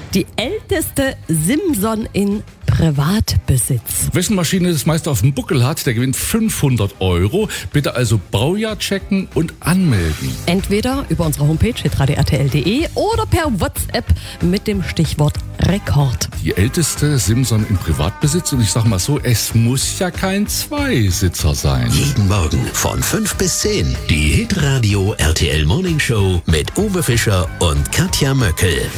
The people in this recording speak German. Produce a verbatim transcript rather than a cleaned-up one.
Die älteste Simson in Privatbesitz. Wessen Maschine das meiste auf dem Buckel hat, der gewinnt fünfhundert Euro. Bitte also Baujahr checken und anmelden. Entweder über unsere Homepage hitradio R T L punkt de oder per WhatsApp mit dem Stichwort Rekord. Die älteste Simson in Privatbesitz, und ich sag mal so, es muss ja kein Zweisitzer sein. Jeden Morgen von fünf bis zehn die Hitradio R T L Morning Show mit Uwe Fischer und Katja Möckel.